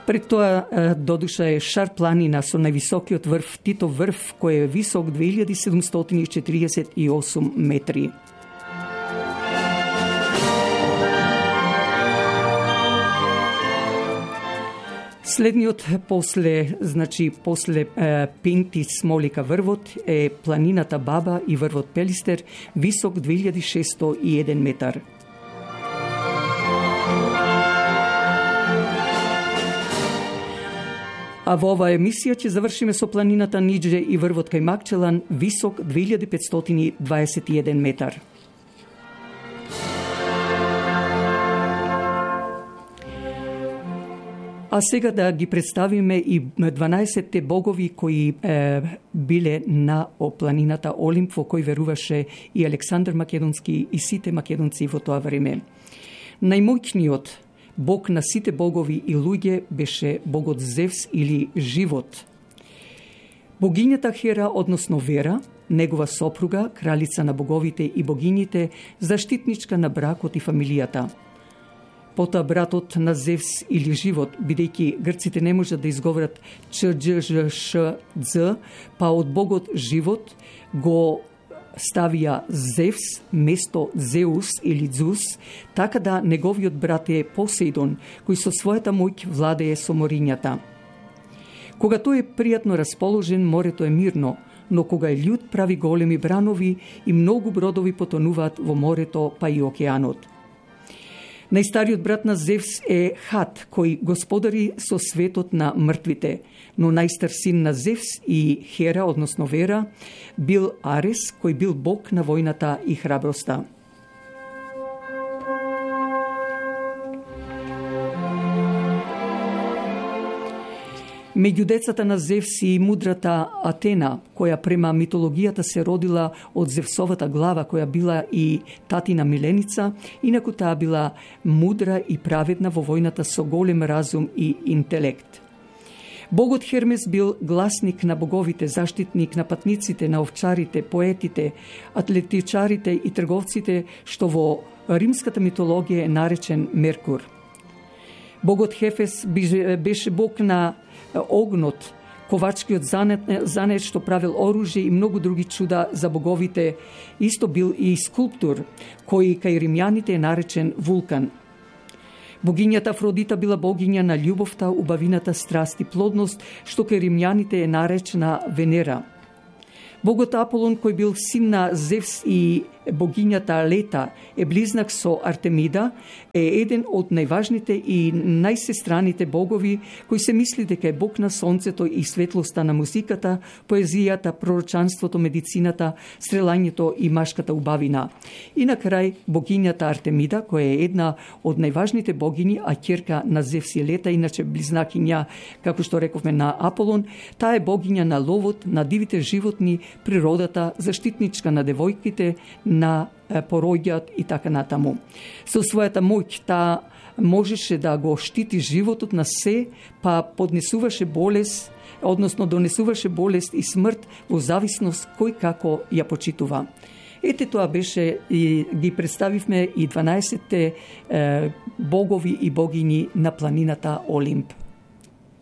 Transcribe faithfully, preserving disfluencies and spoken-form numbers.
Пред тоа додуша е Шар планина со највисокиот врв Титов врв, кој е висок две илјади седумстотини и четиридесет и осум метри. Следниот после, значи после е, Пинти Смолика врвот е планината Баба и врвот Пелистер, висок две илјади шесто и еден метар. А во оваа емисија ќе завршиме со планината Нидже и врвот кај Макчелан, висок две илјади петстотини дваесет и еден метар. А сега да ги представиме и дванаесетте богови кои е, биле на планината Олимп, во кој веруваше и Александар Македонски и сите македонци во тоа време. Најмоќниот бог на сите богови и луѓе беше богот Зевс или живот. Богињата Хера, односно Вера, негова сопруга, кралица на боговите и богините, заштитничка на бракот и фамилијата. Потоа братот на Зевс или живот, бидејќи грците не можат да изговорат Ч, Дж, Ж, Ш, Дз, па од богот живот го ставија Зевс место Зеус или Дзус, така да неговиот брат е Посейдон, кој со својата моќ владее со морињата. Кога тој е пријатно расположен, морето е мирно, но кога е љут прави големи бранови и многу бродови потонуваат во морето па и океанот. Најстариот брат на Зевс е Хат, кој господари со светот на мртвите, но најстар син на Зевс и Хера, односно Вера, бил Арес, кој бил бог на војната и храброста. Меѓу децата на Зевс и мудрата Атена, која према митологијата се родила од Зевсовата глава, која била и татина миленица, инаку таа била мудра и праведна во војната со голем разум и интелект. Богот Хермес бил гласник на боговите, заштитник на патниците, на овчарите, поетите, атлетичарите и трговците, што во римската митологија е наречен Меркур. Богот Хефес беше бог на огнот, ковачкиот занет, занет што правил оружје и многу други чуда за боговите. Исто бил и скулптор, кој кај римјаните е наречен Вулкан. Богињата Афродита била богиња на љубовта, убавината, страст и плодност, што кај римјаните е наречена Венера. Богот Аполон, кој бил син на Зевс и богињата Лета, е близнак со Артемида, е еден од најважните и најсестраните богови, кој се мисли дека е бог на сонцето и светлоста на музиката, поезијата, пророчанството, медицината, стрелањето и машката убавина. И на крај богињата Артемида, која е една од најважните богини, а ќерка на Зевс и Лета, иначе близнакиња, како што рековме, на Аполон, таа е богиња на ловот, на дивите животни, природата, заштитничка на девојките, на пороѓаат и така натаму. Со својата моќ таа можеше да го штити животот на се, па поднесуваше болест, односно донесуваше болест и смрт во зависност кој како ја почитува. Ете тоа беше и ги представивме и дванаесетте е, богови и богини на планината Олимп.